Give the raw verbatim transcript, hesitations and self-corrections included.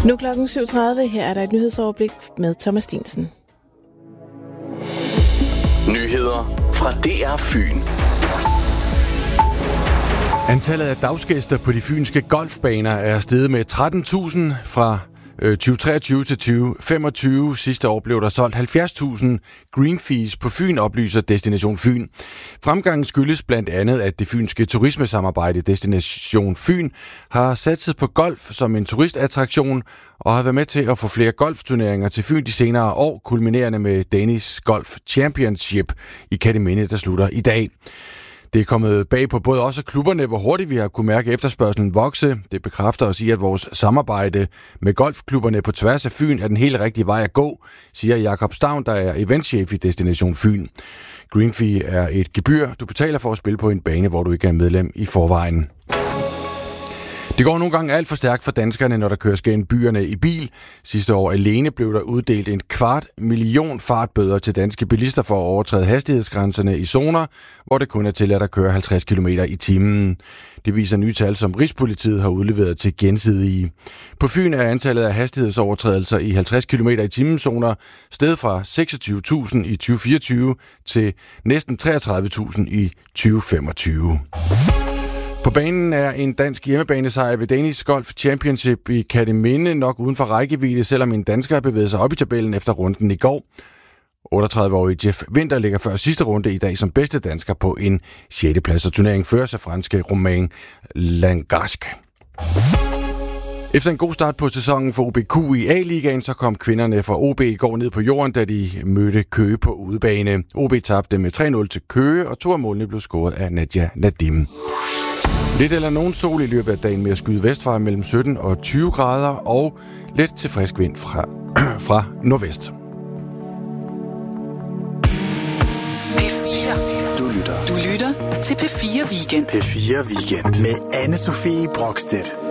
Nu klokken syv tredive. Her er der et nyhedsoverblik med Thomas Steensen. Nyheder fra D R Fyn. Antallet af dagsgæster på de fynske golfbaner er steget med tretten tusind fra tyve treogtyve til tyve femogtyve. Sidste år blev der solgt halvfjerds tusind greenfees på Fyn, oplyser Destination Fyn. Fremgangen skyldes blandt andet, at det fynske turismesamarbejde Destination Fyn har satset på golf som en turistattraktion og har været med til at få flere golfturneringer til Fyn de senere år, kulminerende med Danish Golf Championship i Kerteminde, der slutter i dag. Det er kommet bag på både os og klubberne, hvor hurtigt vi har kunne mærke efterspørgselen vokse. Det bekræfter os i, at vores samarbejde med golfklubberne på tværs af Fyn er den helt rigtige vej at gå, siger Jakob Stavn, der er eventchef i Destination Fyn. Greenfee er et gebyr, du betaler for at spille på en bane, hvor du ikke er medlem i forvejen. Det går nogle gange alt for stærkt for danskerne, når der køres gennem byerne i bil. Sidste år alene blev der uddelt en kvart million fartbøder til danske bilister for at overtræde hastighedsgrænserne i zoner, hvor det kun er tilladt at køre halvtreds kilometer i timen. Det viser nye tal, som Rigspolitiet har udleveret til Gensidige. På Fyn er antallet af hastighedsovertrædelser i halvtreds kilometer i timen zoner steget fra seksogtyve tusind i tyve fireogtyve til næsten treogtredive tusind i tyve femogtyve. På banen er en dansk hjemmebanesejr ved Danish Golf Championship i Kerteminde nok uden for rækkevidde, selvom en dansker har bevæget sig op i tabellen efter runden i går. otteogtredive-årige Jeff Winter ligger før sidste runde i dag som bedste dansker på en sjette plads, og turneringen føres af franske Romain Langasque. Efter en god start på sæsonen for O B Q i A-ligaen, så kom kvinderne fra O B i går ned på jorden, da de mødte Køge på udebane. O B tabte med tre nul til Køge, og to af målene blev scoret af Nadia Nadim. Lidt eller nogen sol i løbet af dagen med at skyde vestfra mellem sytten og tyve grader og let til frisk vind fra, fra nordvest. P fire. Du lytter. Du lytter til P fire Weekend. P fire Weekend med Anne Sofie Brokstedt.